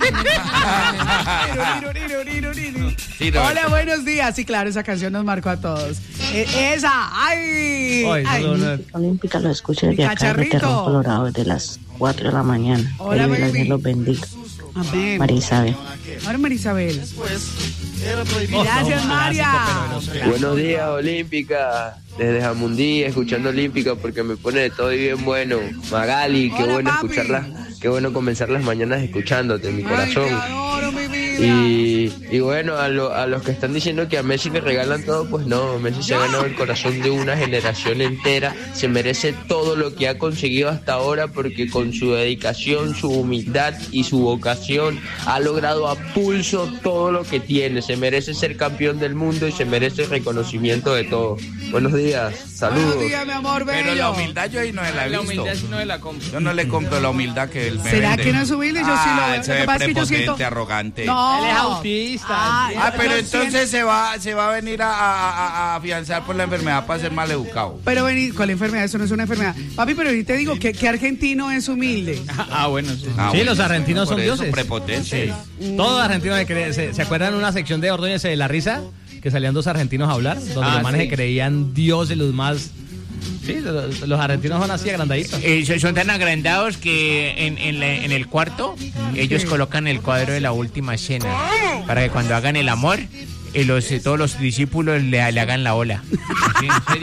Hola, buenos días. Sí, claro, esa canción nos marcó a todos. Esa, ¡ay! Olímpica lo escucho desde acá de Terrón Colorado desde las 4 de la mañana. Hola, baby. Los bendiga. Amén. María Isabel. Ahora María Isabel. Gracias, María. Buenos días, Olímpica. Desde Jamundí, escuchando Olímpica porque me pone de todo y bien bueno. Magali, qué Hola, bueno papi. escucharla. Qué bueno comenzar las mañanas escuchándote, mi corazón. Ay, te adoro, mi vida. Y bueno, a los que están diciendo que a Messi le regalan todo, pues no, Messi se ha ganado el corazón de una generación entera, se merece todo lo que ha conseguido hasta ahora porque con su dedicación, su humildad y su vocación ha logrado a pulso todo lo que tiene, se merece ser campeón del mundo y se merece el reconocimiento de todos. Buenos días, saludos. Buenos días, mi amor, bello. Pero la humildad yo ahí no la he visto. La humildad sí no la compro. Yo no le compro la humildad que él me ¿Será vende. que no es humilde? Yo sí lo veo. Se Lo que ve pasa es que yo prepotente, siento... arrogante. No. Él es autista. Pero yo entonces se va a venir a afianzar por la enfermedad para ser mal educado. Pero vení, ¿cuál enfermedad? Eso no es una enfermedad. Papi, pero ahorita te digo que argentino es humilde. Bueno, sí. Sí, Bueno, los argentinos son por eso, dioses. prepotentes. Todos los argentinos se acuerdan de una sección de Ordóñez de la Risa, que salían dos argentinos a hablar, donde los manes sí. se creían dioses, los más... Sí, los argentinos son así agrandaditos. Son tan agrandados que en el cuarto ellos colocan el cuadro de la última cena para que cuando hagan el amor todos los discípulos le hagan la ola. ¿Sí?